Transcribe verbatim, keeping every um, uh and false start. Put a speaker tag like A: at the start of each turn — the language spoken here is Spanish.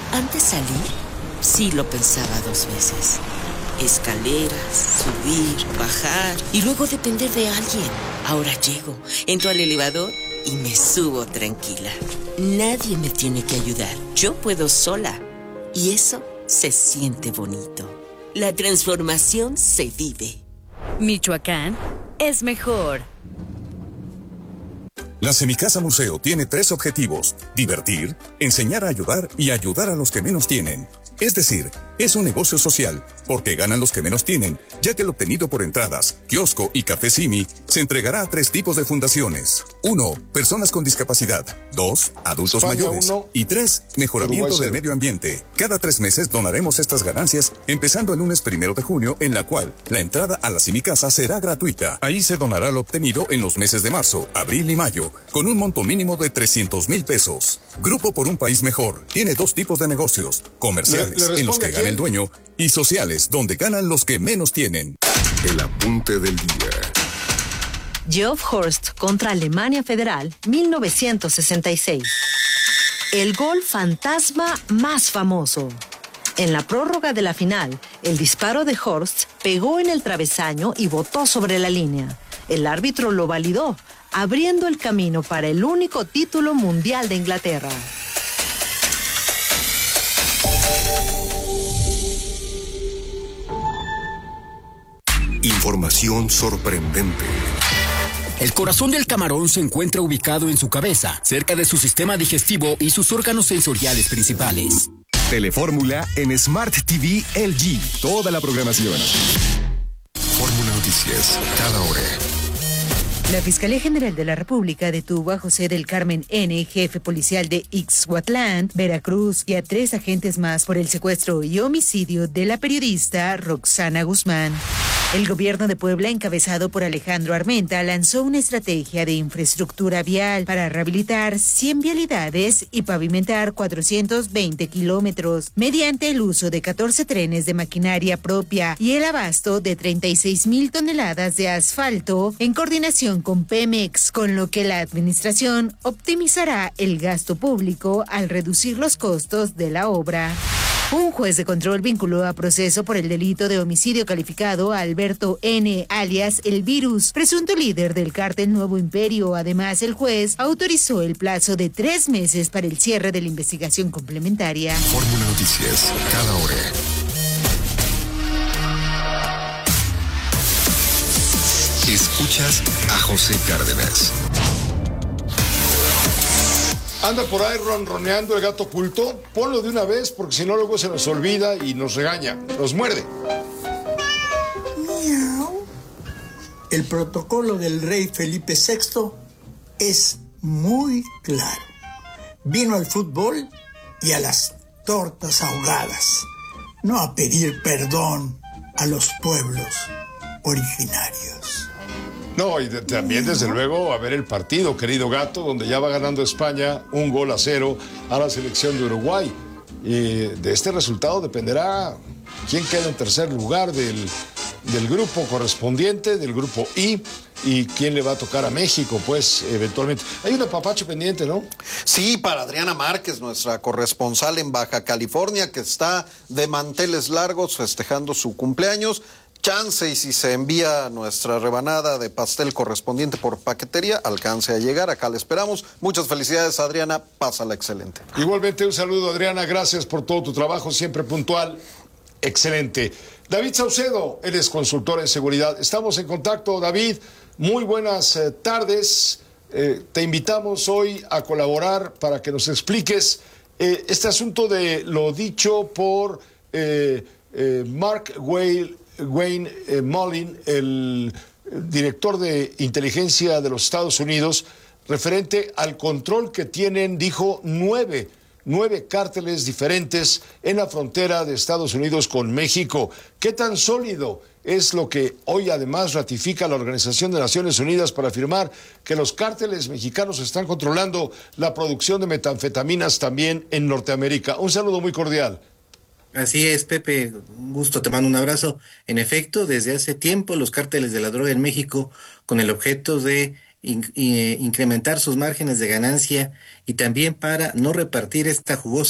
A: Antes salir, sí lo pensaba dos veces. Escaleras, subir, bajar y luego depender de alguien. Ahora llego, entro al elevador y me subo tranquila. Nadie me tiene que ayudar. Yo puedo sola. Y eso se siente bonito. La transformación se vive.
B: Michoacán es mejor.
C: La Semicasa Museo tiene tres objetivos: divertir, enseñar a ayudar y ayudar a los que menos tienen. Es decir, es un negocio social, porque ganan los que menos tienen, ya que lo obtenido por entradas, kiosco y café Simi se entregará a tres tipos de fundaciones. Uno, personas con discapacidad. Dos, adultos
D: España,
C: mayores.
D: uno,
C: Y tres, mejoramiento
D: Uruguay,
C: del medio ambiente. Cada tres meses donaremos estas ganancias, empezando el lunes primero de junio, en la cual la entrada a la Semicasa será gratuita. Ahí se donará lo obtenido en los meses de marzo, abril y mayo, con un monto mínimo de trescientos mil pesos. Grupo por un país mejor tiene dos tipos de negocios: comerciales,
D: Le- le
C: en los que
D: responde
C: gana el dueño, y sociales, donde ganan los que menos tienen.
E: El apunte del día.
F: Geoff Horst contra Alemania Federal, mil novecientos sesenta y seis. El gol fantasma más famoso. En la prórroga de la final, el disparo de Horst pegó en el travesaño y botó sobre la línea. El árbitro lo validó, abriendo el camino para el único título mundial de Inglaterra.
E: Información sorprendente.
G: El corazón del camarón se encuentra ubicado en su cabeza, cerca de su sistema digestivo y sus órganos sensoriales principales.
H: Telefórmula en Smart T V L G. Toda la programación.
E: Fórmula Noticias, cada hora.
I: La Fiscalía General de la República detuvo a José del Carmen N., jefe policial de Ixhuatlán, Veracruz, y a tres agentes más por el secuestro y homicidio de la periodista Roxana Guzmán. El gobierno de Puebla, encabezado por Alejandro Armenta, lanzó una estrategia de infraestructura vial para rehabilitar cien vialidades y pavimentar cuatrocientos veinte kilómetros, mediante el uso de catorce trenes de maquinaria propia y el abasto de treinta y seis mil toneladas de asfalto en coordinación con Pemex, con lo que la administración optimizará el gasto público al reducir los costos de la obra. Un juez de control vinculó a proceso por el delito de homicidio calificado a Alberto N., alias El Virus, presunto líder del cártel Nuevo Imperio. Además, el juez autorizó el plazo de tres meses para el cierre de la investigación complementaria.
E: Fórmula Noticias, cada hora. Escuchas a José Cárdenas.
D: Anda por ahí ronroneando el gato oculto. Ponlo de una vez, porque si no luego se nos olvida y nos regaña, nos muerde.
J: Miau. El protocolo del rey Felipe sexto es muy claro. Vino al fútbol y a las tortas ahogadas, no a pedir perdón a los pueblos originarios.
D: No, y de, también desde luego a ver el partido, querido gato, donde ya va ganando España un gol a cero a la selección de Uruguay. Y de este resultado dependerá quién queda en tercer lugar del, del grupo correspondiente, del grupo I, y quién le va a tocar a México, pues, eventualmente. Hay un apapacho pendiente, ¿no?
K: Sí, para Adriana Márquez, nuestra corresponsal en Baja California, que está de manteles largos festejando su cumpleaños. Chance, y si se envía nuestra rebanada de pastel correspondiente por paquetería, alcance a llegar. Acá le esperamos. Muchas felicidades, Adriana. Pásala excelente.
D: Igualmente, un saludo, Adriana. Gracias por todo tu trabajo, siempre puntual. Excelente. David Saucedo, eres consultor en seguridad. Estamos en contacto, David. Muy buenas eh, tardes. Eh, te invitamos hoy a colaborar para que nos expliques eh, este asunto de lo dicho por eh, eh, Mark Whale. Wayne eh, Mullin, el director de inteligencia de los Estados Unidos, referente al control que tienen, dijo, nueve, nueve cárteles diferentes en la frontera de Estados Unidos con México. ¿Qué tan sólido es lo que hoy además ratifica la Organización de Naciones Unidas para afirmar que los cárteles mexicanos están controlando la producción de metanfetaminas también en Norteamérica? Un saludo muy cordial.
L: Así es, Pepe, un gusto, te mando un abrazo. En efecto, desde hace tiempo los cárteles de la droga en México, con el objeto de in, in, incrementar sus márgenes de ganancia y también para no repartir esta jugosa